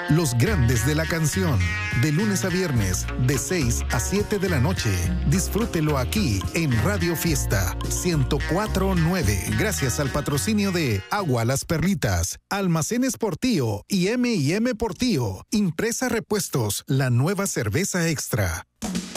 Los grandes de la canción, de lunes a viernes, de 6 a 7 de la noche. Disfrútelo aquí en Radio Fiesta 104.9. Gracias al patrocinio de Agua Las Perlitas, Almacenes Portillo y M&M Portillo. Impresa Repuestos, la nueva cerveza extra.